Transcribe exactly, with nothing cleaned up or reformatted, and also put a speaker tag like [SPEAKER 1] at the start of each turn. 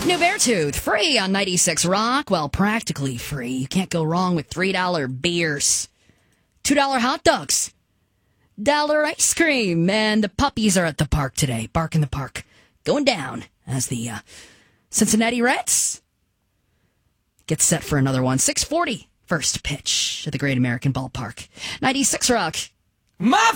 [SPEAKER 1] New Beartooth, free on ninety-six Rock. Well, practically free. You can't go wrong with three dollar beers, two dollar hot dogs, dollar ice cream, and the puppies are at the park today. Bark in the Park. Going down as the uh, Cincinnati Reds get set for another one. six forty, first pitch at the Great American Ballpark. ninety-six Rock.
[SPEAKER 2] My